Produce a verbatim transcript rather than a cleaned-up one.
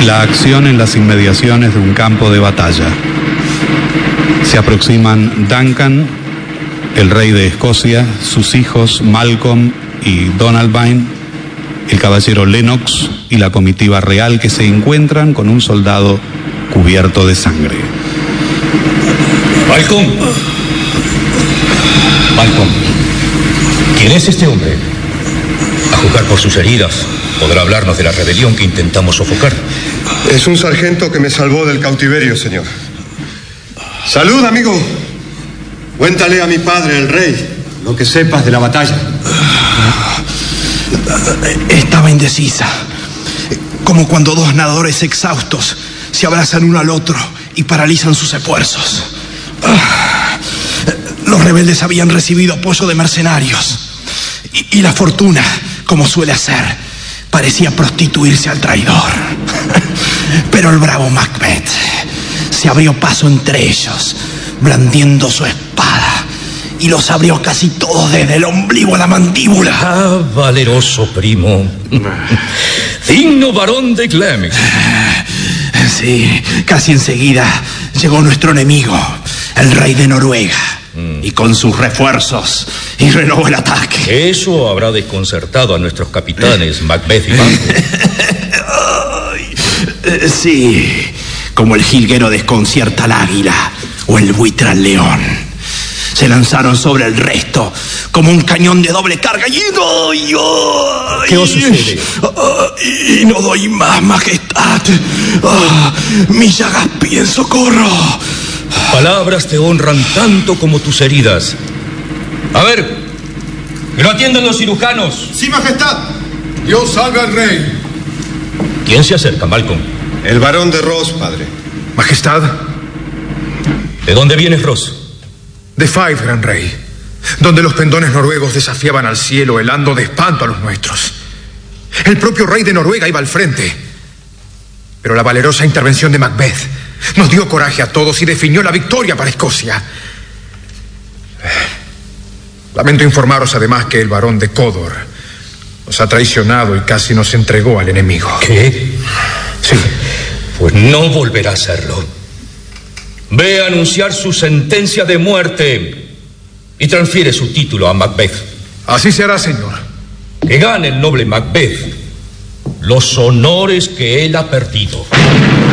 La acción en las inmediaciones de un campo de batalla. Se aproximan Duncan, el rey de Escocia, sus hijos Malcolm y Donalbain, el caballero Lennox y la comitiva real, que se encuentran con un soldado cubierto de sangre. Malcolm. Malcolm. ¿Quién es este hombre? A juzgar por sus heridas, podrá hablarnos de la rebelión que intentamos sofocar. Es un sargento que me salvó del cautiverio, señor. Salud, amigo. Cuéntale a mi padre, el rey, lo que sepas de la batalla. Estaba indecisa, como cuando dos nadadores exhaustos se abrazan uno al otro y paralizan sus esfuerzos. Los rebeldes habían recibido apoyo de mercenarios y, y la fortuna, como suele hacer, parecía prostituirse al traidor. Pero el bravo Macbeth se abrió paso entre ellos, blandiendo su espada, y los abrió casi todos desde el ombligo a la mandíbula. Ah, valeroso primo. Digno varón de Glamis. Sí, casi enseguida llegó nuestro enemigo, el rey de Noruega, mm. y con sus refuerzos, y renovó el ataque. Eso habrá desconcertado a nuestros capitanes, Macbeth y Banquo. Sí, como el jilguero desconcierta al águila o el buitre al león. Se lanzaron sobre el resto como un cañón de doble carga y... ¡ay, ay! ¿Qué os sucede? Y no doy más, majestad. Oh, mis llagas piden socorro. Palabras te honran tanto como tus heridas. A ver, que lo atiendan los cirujanos. Sí, majestad. Dios salve al rey. ¿Quién se acerca, Malcolm? El barón de Ross, padre. Majestad. ¿De dónde vienes, Ross? De Fife, gran rey, donde los pendones noruegos desafiaban al cielo, helando de espanto a los nuestros. El propio rey de Noruega iba al frente, pero la valerosa intervención de Macbeth nos dio coraje a todos y definió la victoria para Escocia. Lamento informaros además que el barón de Cawdor nos ha traicionado y casi nos entregó al enemigo. ¿Qué? Sí. Pues no volverá a hacerlo. Ve a anunciar su sentencia de muerte y transfiere su título a Macbeth. Así se hará, señor. Que gane el noble Macbeth los honores que él ha perdido.